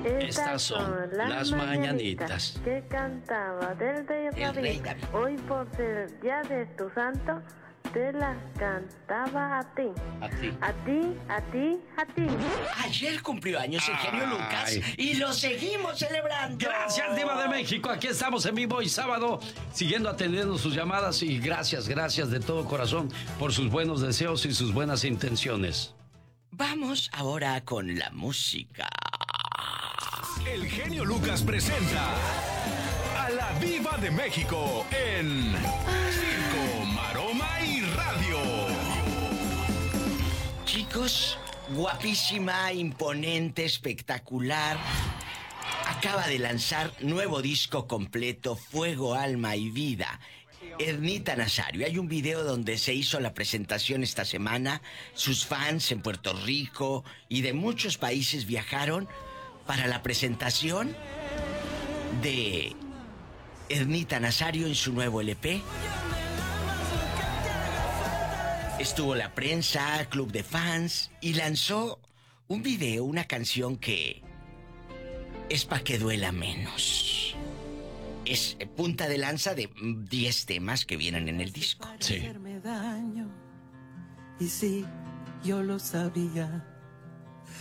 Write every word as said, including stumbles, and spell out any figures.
Estas son las mañanitas que cantaba del rey David. Hoy por ser el día de tu santo, te las cantaba a ti. A ti. A ti, a ti, a ti. Ayer cumplió años el genio Lucas y lo seguimos celebrando. Gracias, Diva de México. Aquí estamos en vivo y sábado, siguiendo atendiendo sus llamadas. Y gracias, gracias de todo corazón por sus buenos deseos y sus buenas intenciones. Vamos ahora con la música. El genio Lucas presenta a la Diva de México en Circo, Maroma y Radio. Chicos, guapísima, imponente, espectacular. Acaba de lanzar nuevo disco completo, Fuego, Alma y Vida. Ernita Nazario. Hay un video donde se hizo la presentación esta semana. Sus fans en Puerto Rico y de muchos países viajaron para la presentación de Ernita Nazario en su nuevo L P. Estuvo la prensa, club de fans, y lanzó un video, una canción que es pa' que duela menos. Es punta de lanza de diez temas que vienen en el disco. Sí. Y sí, yo lo sabía.